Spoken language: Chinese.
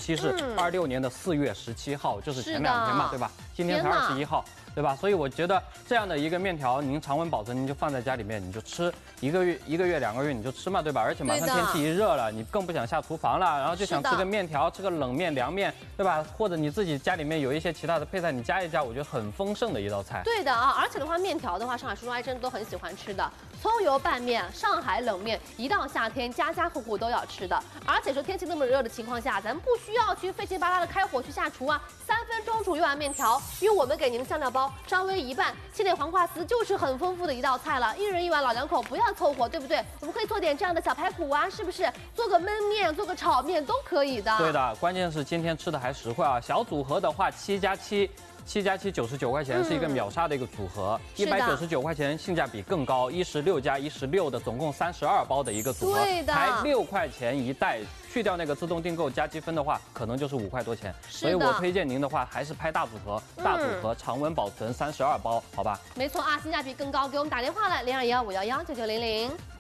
期是26年的4月17号，就是前2天嘛，对吧？今天才21号。 对吧？所以我觉得这样的一个面条，您常温保存，您就放在家里面，你就吃1个月、2个月你就吃嘛，对吧？而且马上天气一热了，你更不想下厨房了，然后就想吃个面条，吃个冷面、凉面，对吧？或者你自己家里面有一些其他的配菜，你加一加，我觉得很丰盛的一道菜。对的啊，而且的话，面条的话，上海叔叔阿姨真的都很喜欢吃的。葱油拌面、上海冷面，一到夏天家家户户都要吃的。而且说天气那么热的情况下，咱们不需要去费劲巴拉的开火去下厨啊，3分钟煮一碗面条，因为我们给您的酱料包稍微一拌，切点黄瓜丝就是很丰富的一道菜了。1人1碗，老2口不要凑合，对不对？我们可以做点这样的小排骨啊，是不是？做个焖面，做个炒面都可以的。对的，关键是今天吃的还实惠啊！小组合的话，7加7。7加7 99块钱是一个秒杀的一个组合，199块钱性价比更高，16加16的总共32包的一个组合，才6块钱一袋，去掉那个自动订购加积分的话，可能就是5块多钱。所以我推荐您的话还是拍大组合，常温保存32包，好吧？没错啊，性价比更高，给我们打电话来0215119900。